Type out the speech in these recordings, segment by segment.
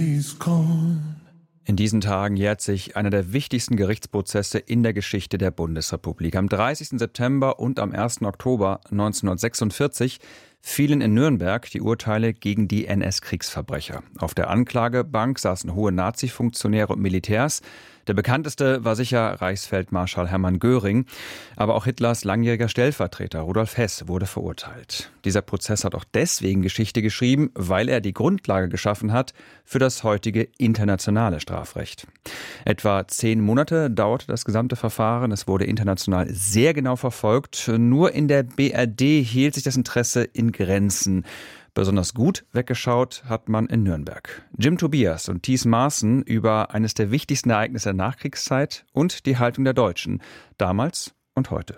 In diesen Tagen jährt sich einer der wichtigsten Gerichtsprozesse in der Geschichte der Bundesrepublik. Am 30. September und am 1. Oktober 1946 fielen in Nürnberg die Urteile gegen die NS-Kriegsverbrecher. Auf der Anklagebank saßen hohe Nazi-Funktionäre und Militärs. Der bekannteste war sicher Reichsfeldmarschall Hermann Göring, aber auch Hitlers langjähriger Stellvertreter Rudolf Hess wurde verurteilt. Dieser Prozess hat auch deswegen Geschichte geschrieben, weil er die Grundlage geschaffen hat für das heutige internationale Strafrecht. Etwa 10 Monate dauerte das gesamte Verfahren. Es wurde international sehr genau verfolgt. Nur in der BRD hielt sich das Interesse in Grenzen. Besonders gut weggeschaut hat man in Nürnberg. Jim Tobias und Thies Maaßen über eines der wichtigsten Ereignisse der Nachkriegszeit und die Haltung der Deutschen, damals und heute.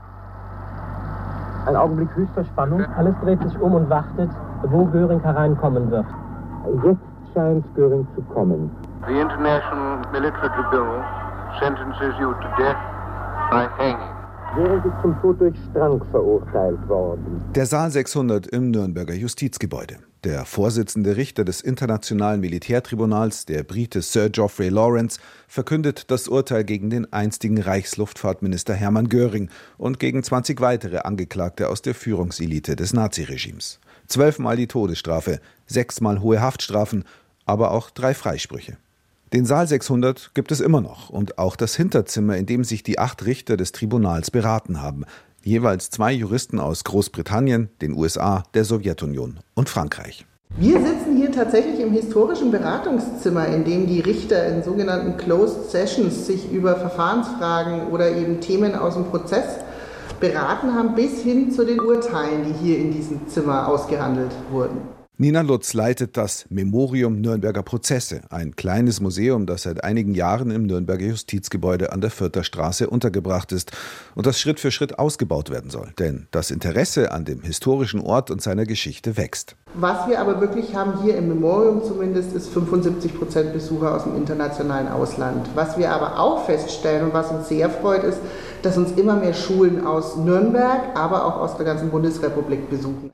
Ein Augenblick höchster Spannung. Alles dreht sich um und wartet, wo Göring hereinkommen wird. Jetzt scheint Göring zu kommen. The International Military Tribunal sentences you to death by hanging. Göring ist zum Tod durch Strang verurteilt worden. Der Saal 600 im Nürnberger Justizgebäude. Der Vorsitzende Richter des Internationalen Militärtribunals, der Brite Sir Geoffrey Lawrence, verkündet das Urteil gegen den einstigen Reichsluftfahrtminister Hermann Göring und gegen 20 weitere Angeklagte aus der Führungselite des Naziregimes. 12-mal die Todesstrafe, 6-mal hohe Haftstrafen, aber auch 3 Freisprüche. Den Saal 600 gibt es immer noch und auch das Hinterzimmer, in dem sich die 8 Richter des Tribunals beraten haben. Jeweils 2 Juristen aus Großbritannien, den USA, der Sowjetunion und Frankreich. Wir sitzen hier tatsächlich im historischen Beratungszimmer, in dem die Richter in sogenannten Closed Sessions sich über Verfahrensfragen oder eben Themen aus dem Prozess beraten haben, bis hin zu den Urteilen, die hier in diesem Zimmer ausgehandelt wurden. Nina Lutz leitet das Memorium Nürnberger Prozesse, ein kleines Museum, das seit einigen Jahren im Nürnberger Justizgebäude an der Fürther Straße untergebracht ist und das Schritt für Schritt ausgebaut werden soll. Denn das Interesse an dem historischen Ort und seiner Geschichte wächst. Was wir aber wirklich haben hier im Memorium zumindest, ist 75% Besucher aus dem internationalen Ausland. Was wir aber auch feststellen und was uns sehr freut, ist, dass uns immer mehr Schulen aus Nürnberg, aber auch aus der ganzen Bundesrepublik besuchen.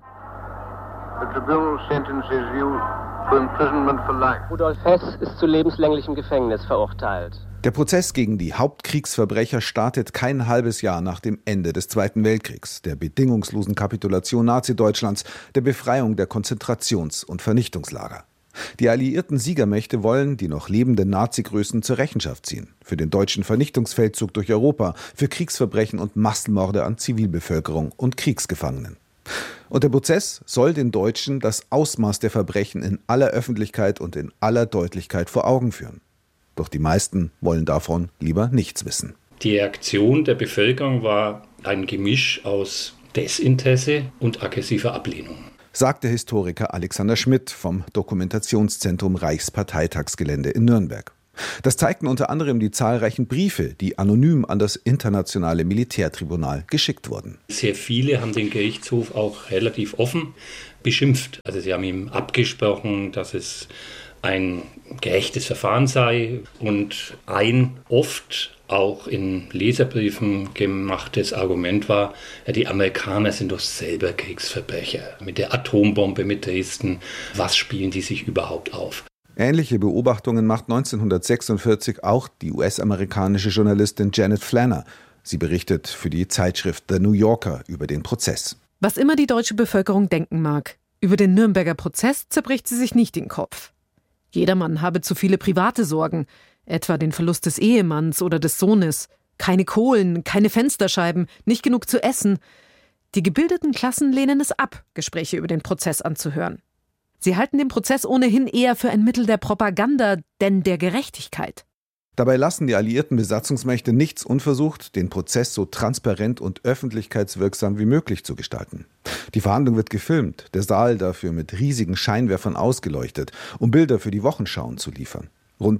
The tribunal sentences you to imprisonment for life. Rudolf Hess ist zu lebenslänglichem Gefängnis verurteilt. Der Prozess gegen die Hauptkriegsverbrecher startet kein halbes Jahr nach dem Ende des Zweiten Weltkriegs, der bedingungslosen Kapitulation Nazi-Deutschlands, der Befreiung der Konzentrations- und Vernichtungslager. Die alliierten Siegermächte wollen die noch lebenden Nazi-Größen zur Rechenschaft ziehen. Für den deutschen Vernichtungsfeldzug durch Europa, für Kriegsverbrechen und Massenmorde an Zivilbevölkerung und Kriegsgefangenen. Und der Prozess soll den Deutschen das Ausmaß der Verbrechen in aller Öffentlichkeit und in aller Deutlichkeit vor Augen führen. Doch die meisten wollen davon lieber nichts wissen. Die Reaktion der Bevölkerung war ein Gemisch aus Desinteresse und aggressiver Ablehnung, sagt der Historiker Alexander Schmidt vom Dokumentationszentrum Reichsparteitagsgelände in Nürnberg. Das zeigten unter anderem die zahlreichen Briefe, die anonym an das Internationale Militärtribunal geschickt wurden. Sehr viele haben den Gerichtshof auch relativ offen beschimpft. Also sie haben ihm abgesprochen, dass es ein gerechtes Verfahren sei und ein oft auch in Leserbriefen gemachtes Argument war, ja, die Amerikaner sind doch selber Kriegsverbrecher. Mit der Atombombe mit Dresden, was spielen die sich überhaupt auf? Ähnliche Beobachtungen macht 1946 auch die US-amerikanische Journalistin Janet Flanner. Sie berichtet für die Zeitschrift The New Yorker über den Prozess. Was immer die deutsche Bevölkerung denken mag, über den Nürnberger Prozess zerbricht sie sich nicht den Kopf. Jedermann habe zu viele private Sorgen, etwa den Verlust des Ehemanns oder des Sohnes. Keine Kohlen, keine Fensterscheiben, nicht genug zu essen. Die gebildeten Klassen lehnen es ab, Gespräche über den Prozess anzuhören. Sie halten den Prozess ohnehin eher für ein Mittel der Propaganda, denn der Gerechtigkeit. Dabei lassen die alliierten Besatzungsmächte nichts unversucht, den Prozess so transparent und öffentlichkeitswirksam wie möglich zu gestalten. Die Verhandlung wird gefilmt, der Saal dafür mit riesigen Scheinwerfern ausgeleuchtet, um Bilder für die Wochenschauen zu liefern. Rund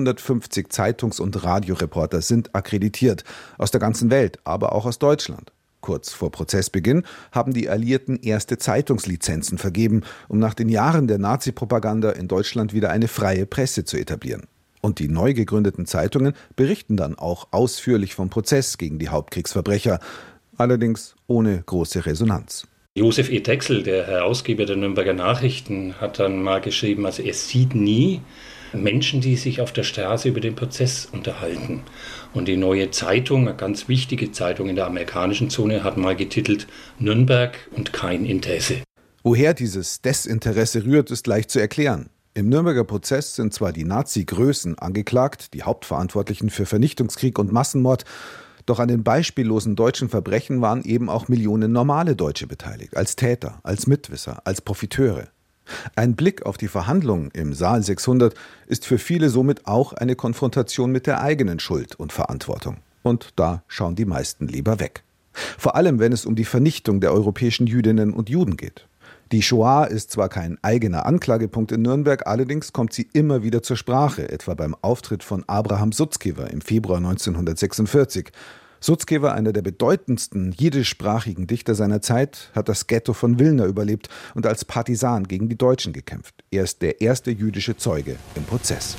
250 Zeitungs- und Radioreporter sind akkreditiert, aus der ganzen Welt, aber auch aus Deutschland. Kurz vor Prozessbeginn haben die Alliierten erste Zeitungslizenzen vergeben, um nach den Jahren der Nazi-Propaganda in Deutschland wieder eine freie Presse zu etablieren. Und die neu gegründeten Zeitungen berichten dann auch ausführlich vom Prozess gegen die Hauptkriegsverbrecher, allerdings ohne große Resonanz. Josef E. Drechsel, der Herausgeber der Nürnberger Nachrichten, hat dann mal geschrieben, also er sieht nie Menschen, die sich auf der Straße über den Prozess unterhalten. Und die Neue Zeitung, eine ganz wichtige Zeitung in der amerikanischen Zone, hat mal getitelt Nürnberg und kein Interesse. Woher dieses Desinteresse rührt, ist leicht zu erklären. Im Nürnberger Prozess sind zwar die Nazi-Größen angeklagt, die Hauptverantwortlichen für Vernichtungskrieg und Massenmord, doch an den beispiellosen deutschen Verbrechen waren eben auch Millionen normale Deutsche beteiligt, als Täter, als Mitwisser, als Profiteure. Ein Blick auf die Verhandlungen im Saal 600 ist für viele somit auch eine Konfrontation mit der eigenen Schuld und Verantwortung. Und da schauen die meisten lieber weg. Vor allem, wenn es um die Vernichtung der europäischen Jüdinnen und Juden geht. Die Shoah ist zwar kein eigener Anklagepunkt in Nürnberg, allerdings kommt sie immer wieder zur Sprache, etwa beim Auftritt von Abraham Sutzkever im Februar 1946. Sutzkever, einer der bedeutendsten jiddischsprachigen Dichter seiner Zeit, hat das Ghetto von Wilna überlebt und als Partisan gegen die Deutschen gekämpft. Er ist der erste jüdische Zeuge im Prozess.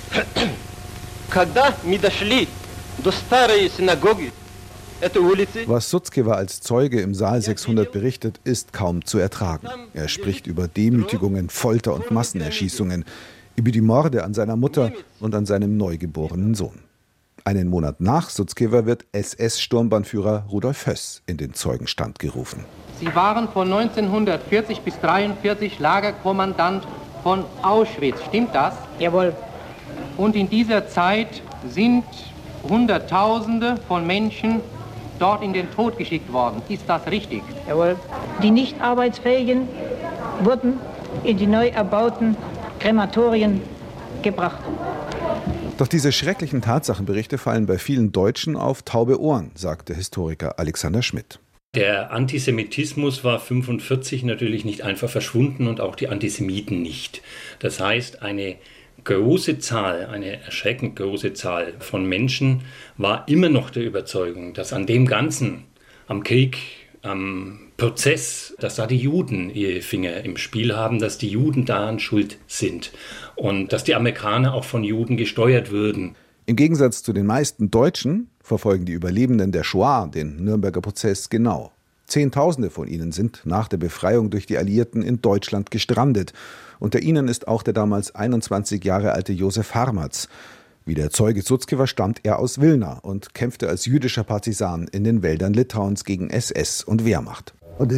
Was Sutzkever als Zeuge im Saal 600 berichtet, ist kaum zu ertragen. Er spricht über Demütigungen, Folter und Massenerschießungen, über die Morde an seiner Mutter und an seinem neugeborenen Sohn. Einen Monat nach Sutzkever wird SS-Sturmbannführer Rudolf Höss in den Zeugenstand gerufen. Sie waren von 1940 bis 1943 Lagerkommandant von Auschwitz, stimmt das? Jawohl. Und in dieser Zeit sind Hunderttausende von Menschen dort in den Tod geschickt worden. Ist das richtig? Jawohl. Die nicht arbeitsfähigen wurden in die neu erbauten Krematorien gebracht. Doch diese schrecklichen Tatsachenberichte fallen bei vielen Deutschen auf taube Ohren, sagt der Historiker Alexander Schmidt. Der Antisemitismus war 1945 natürlich nicht einfach verschwunden und auch die Antisemiten nicht. Das heißt, eine große Zahl, eine erschreckend große Zahl von Menschen war immer noch der Überzeugung, dass an dem Ganzen, am Krieg, am Prozess, dass da die Juden ihre Finger im Spiel haben, dass die Juden daran schuld sind und dass die Amerikaner auch von Juden gesteuert würden. Im Gegensatz zu den meisten Deutschen verfolgen die Überlebenden der Shoah den Nürnberger Prozess genau. Zehntausende von ihnen sind nach der Befreiung durch die Alliierten in Deutschland gestrandet. Unter ihnen ist auch der damals 21 Jahre alte Josef Harmatz. Wie der Zeuge Sutzkever stammt er aus Wilna und kämpfte als jüdischer Partisan in den Wäldern Litauens gegen SS und Wehrmacht.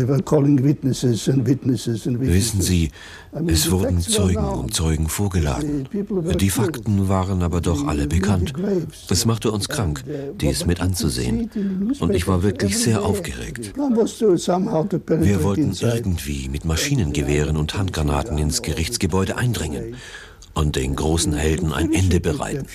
Wissen Sie, es wurden Zeugen um Zeugen vorgeladen. Die Fakten waren aber doch alle bekannt. Es machte uns krank, dies mit anzusehen. Und ich war wirklich sehr aufgeregt. Wir wollten irgendwie mit Maschinengewehren und Handgranaten ins Gerichtsgebäude eindringen und den großen Helden ein Ende bereiten.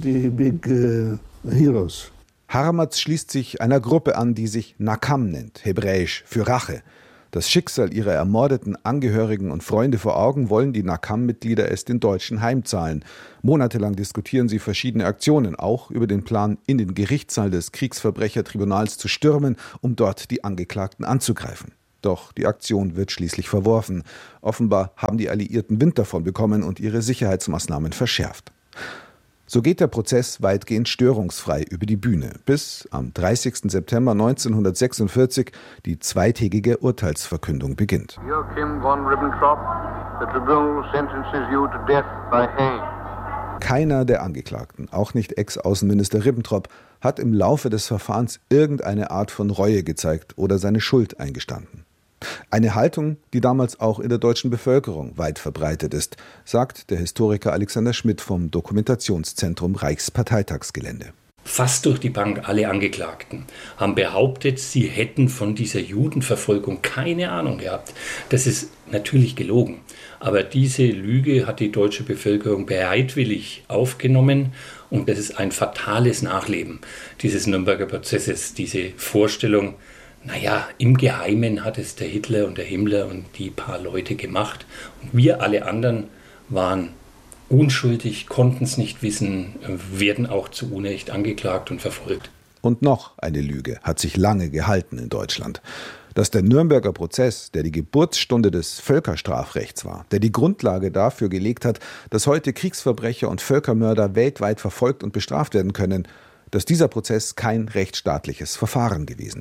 Harmatz schließt sich einer Gruppe an, die sich Nakam nennt, hebräisch für Rache. Das Schicksal ihrer ermordeten Angehörigen und Freunde vor Augen wollen die Nakam-Mitglieder es den Deutschen heimzahlen. Monatelang diskutieren sie verschiedene Aktionen, auch über den Plan, in den Gerichtssaal des Kriegsverbrechertribunals zu stürmen, um dort die Angeklagten anzugreifen. Doch die Aktion wird schließlich verworfen. Offenbar haben die Alliierten Wind davon bekommen und ihre Sicherheitsmaßnahmen verschärft. So geht der Prozess weitgehend störungsfrei über die Bühne, bis am 30. September 1946 die zweitägige Urteilsverkündung beginnt. Joachim von Ribbentrop, the tribunal sentences you to death by hanging. Keiner der Angeklagten, auch nicht Ex-Außenminister Ribbentrop, hat im Laufe des Verfahrens irgendeine Art von Reue gezeigt oder seine Schuld eingestanden. Eine Haltung, die damals auch in der deutschen Bevölkerung weit verbreitet ist, sagt der Historiker Alexander Schmidt vom Dokumentationszentrum Reichsparteitagsgelände. Fast durch die Bank alle Angeklagten haben behauptet, sie hätten von dieser Judenverfolgung keine Ahnung gehabt. Das ist natürlich gelogen. Aber diese Lüge hat die deutsche Bevölkerung bereitwillig aufgenommen. Und das ist ein fatales Nachleben dieses Nürnberger Prozesses, diese Vorstellung, naja, im Geheimen hat es der Hitler und der Himmler und die paar Leute gemacht. Und wir alle anderen waren unschuldig, konnten es nicht wissen, werden auch zu Unrecht angeklagt und verfolgt. Und noch eine Lüge hat sich lange gehalten in Deutschland. Dass der Nürnberger Prozess, der die Geburtsstunde des Völkerstrafrechts war, der die Grundlage dafür gelegt hat, dass heute Kriegsverbrecher und Völkermörder weltweit verfolgt und bestraft werden können, dass dieser Prozess kein rechtsstaatliches Verfahren gewesen ist.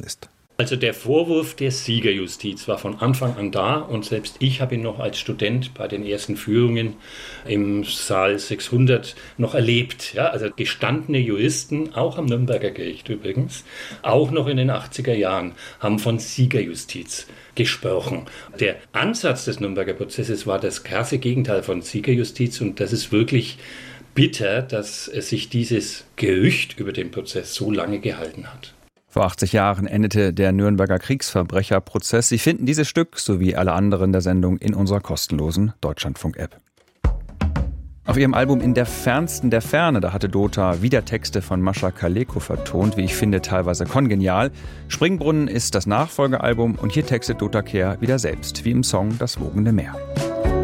Also der Vorwurf der Siegerjustiz war von Anfang an da und selbst ich habe ihn noch als Student bei den ersten Führungen im Saal 600 noch erlebt. Ja, also gestandene Juristen, auch am Nürnberger Gericht übrigens, auch noch in den 80er Jahren, haben von Siegerjustiz gesprochen. Der Ansatz des Nürnberger Prozesses war das krasse Gegenteil von Siegerjustiz und das ist wirklich bitter, dass sich dieses Gerücht über den Prozess so lange gehalten hat. Vor 80 Jahren endete der Nürnberger Kriegsverbrecherprozess. Sie finden dieses Stück sowie alle anderen der Sendung in unserer kostenlosen Deutschlandfunk-App. Auf ihrem Album In der Fernsten der Ferne, da hatte Dota wieder Texte von Mascha Kaleko vertont, wie ich finde, teilweise kongenial. Springbrunnen ist das Nachfolgealbum und hier textet Dota Kehr wieder selbst, wie im Song Das wogende Meer.